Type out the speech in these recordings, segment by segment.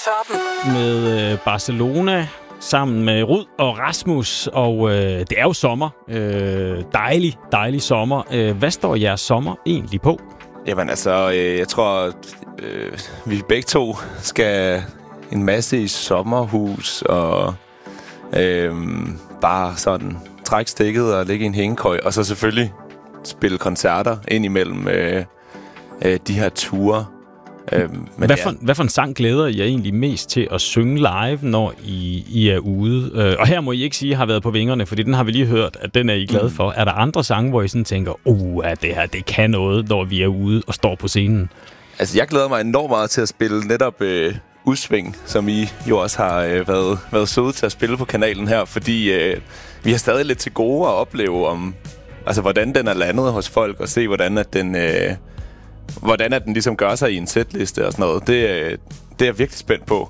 toppen. Med Barcelona sammen med Rud og Rasmus, og det er jo sommer. Dejlig sommer. Hvad står jeres sommer egentlig på? Jamen altså, jeg tror, vi begge to skal en masse i sommerhus og bare sådan trække stikket og ligge i en hængekøj, og så selvfølgelig spille koncerter ind imellem de her ture. Hvad for en sang glæder I jer egentlig mest til at synge live, når I er ude? Og her må I ikke sige, at I har været på vingerne, fordi den har vi lige hørt, at den er I glade for. Er der andre sange, hvor I sådan tænker, at det her, det kan noget, når vi er ude og står på scenen? Altså, jeg glæder mig enormt meget til at spille netop Udsving, som I jo også har været søde til at spille på kanalen her, fordi vi har stadig lidt til gode at opleve om, altså, hvordan den er landet hos folk, og se, hvordan den ligesom gør sig i en setliste og sådan noget. Det er jeg virkelig spændt på.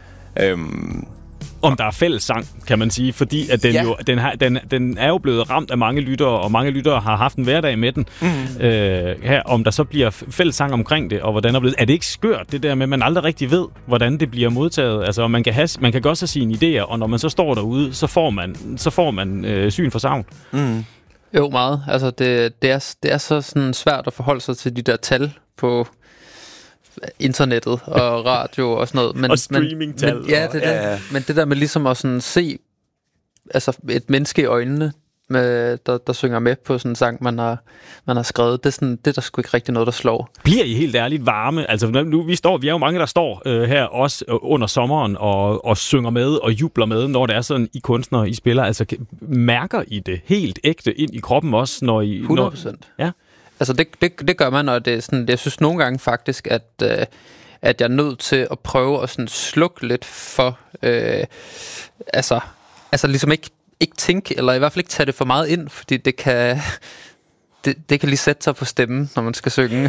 Om der er fællessang, kan man sige, fordi at den er jo blevet ramt af mange lyttere, og mange lyttere har haft en hverdag med den. Her, om der så bliver fællessang omkring det, og hvordan er det ikke skørt, det der med, at man aldrig rigtig ved, hvordan det bliver modtaget? Altså, man kan godt så sine idéer, og når man så står derude, så får man syn for savn. Jo, meget. Altså, det er så sådan svært at forholde sig til de der tal på internettet og radio og sådan noget. Og streamingtal. Men det der med ligesom at sådan se altså et menneske i øjnene, der synger med på sådan en sang, man har skrevet, det er der sgu ikke rigtig noget, der slår. Bliver I helt ærligt varme? Altså nu, vi er jo mange, der står her også under sommeren og synger med og jubler med, når det er sådan, I kunstnere, I spiller. Altså mærker I det helt ægte ind i kroppen også, når I... 100%. Ja. Altså det gør man, og det er sådan, jeg synes nogle gange faktisk, at jeg er nødt til at prøve at sådan slukke lidt for, altså ligesom ikke tænke, eller i hvert fald ikke tage det for meget ind, fordi det kan lige sætte sig på stemmen, når man skal synge.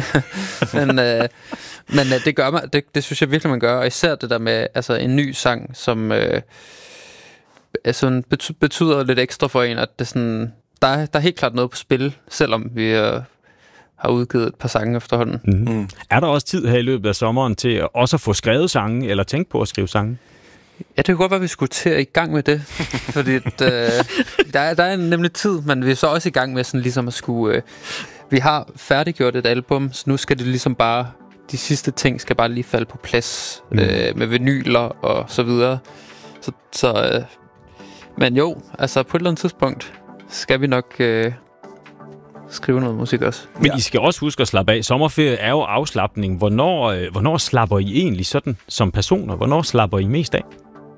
men det gør man, det synes jeg virkelig, man gør, og især det der med altså en ny sang, som altså, betyder lidt ekstra for en, at det sådan, der er helt klart noget på spil, selvom vi har udgivet et par sange efterhånden. Mm-hmm. Er der også tid her i løbet af sommeren til også at få skrevet sange, eller tænke på at skrive sange? Ja, det kunne godt være, at vi skulle til at i gang med det, fordi der er nemlig tid, men vi er så også i gang med sådan ligesom at skulle... vi har færdiggjort et album, så nu skal det ligesom bare... De sidste ting skal bare lige falde på plads med vinyler og så videre. Men jo, altså på et eller andet tidspunkt skal vi nok... skrive noget musik også. Men I skal også huske at slappe af. Sommerferie er jo afslapning. Hvornår slapper I egentlig sådan som personer? Hvornår slapper I mest af?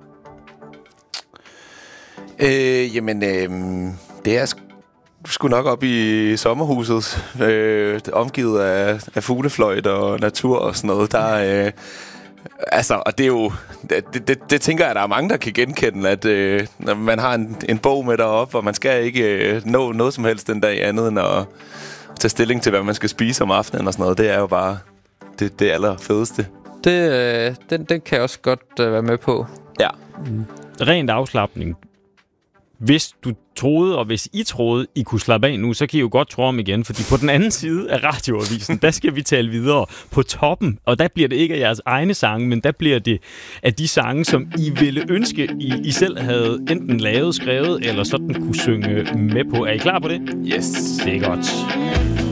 Det er sgu nok op i sommerhuset. Omgivet af fuglefløjt og natur og sådan noget. Der og det er jo... Det tænker jeg, at der er mange, der kan genkende, at når man har en bog med deroppe, og man skal ikke nå noget som helst den dag andet, end at tage stilling til, hvad man skal spise om aftenen og sådan noget. Det er jo bare det allerfedeste. Den kan jeg også godt være med på. Ja. Rent afslapning. Hvis du troede, og hvis I troede, I kunne slappe af nu, så kan I jo godt tro om igen, fordi på den anden side af radioavisen, der skal vi tale videre på toppen, og der bliver det ikke af jeres egne sange, men der bliver det af de sange, som I ville ønske, I selv havde enten lavet, skrevet, eller sådan kunne synge med på. Er I klar på det? Yes. Det er godt.